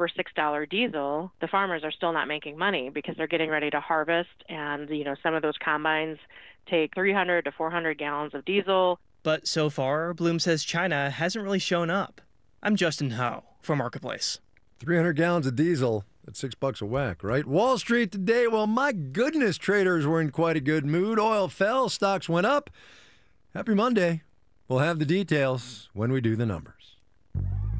over $6 diesel, the farmers are still not making money because they're getting ready to harvest. And, some of those combines take 300 to 400 gallons of diesel. But so far, Bloom says China hasn't really shown up. I'm Justin Ho for Marketplace. 300 gallons of diesel at $6 a whack, right? Wall Street today, well, my goodness, traders were in quite a good mood. Oil fell, stocks went up. Happy Monday. We'll have the details when we do the numbers.